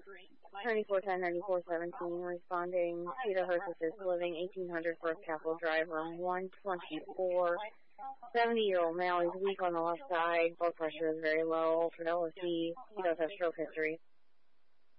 9410-9417, responding. Cedar Hurst Assist Living, 1800 First Capitol Drive, room 124. 70-year-old male, he's weak on the left side, blood pressure is very low, for LSD, he does have stroke history.